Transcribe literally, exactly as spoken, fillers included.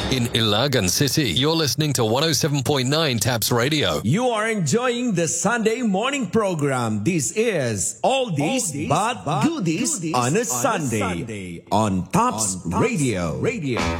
In Ilagan City, you're listening to one oh seven point nine Taps Radio. You are enjoying the Sunday morning program. This is All This But Goodies on a Sunday on Tops Radio. Radio.